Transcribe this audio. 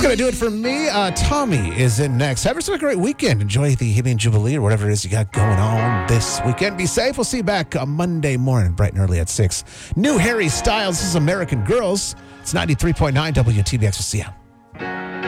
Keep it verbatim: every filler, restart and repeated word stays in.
going to do it for me. Uh, Tommy is in next. Have yourself a great weekend. Enjoy the Helium Jubilee or whatever it is you got going on this weekend. Be safe. We'll see you back on Monday morning, bright and early at six. New Harry Styles. This is American Girls. It's ninety-three point nine W T B X. We'll see you.